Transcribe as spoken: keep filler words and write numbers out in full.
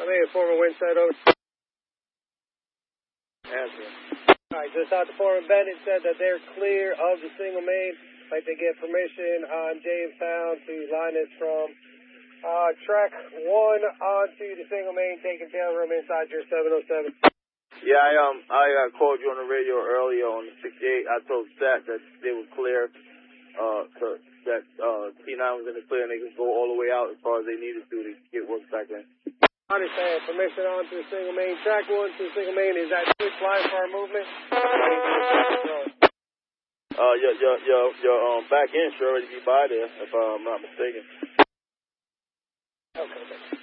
I'm here, former Windside, over. Answer. All right, just out the foreman Bennett said that they're clear of the single main. Like they get permission on Jamestown to line us from uh, track one onto the single main, taking tail room inside your seven oh seven. Yeah, I um I uh, called you on the radio earlier on the sixty-eight. I told Stat that they were clear, uh, to, that uh, T nine was in the clear and they could go all the way out as far as they needed to to get work back in. I understand. Permission onto the single main. Track one to the single main. Is that switch line for our movement? Uh, your your your your um back end should already be by there, if I'm not mistaken. Okay.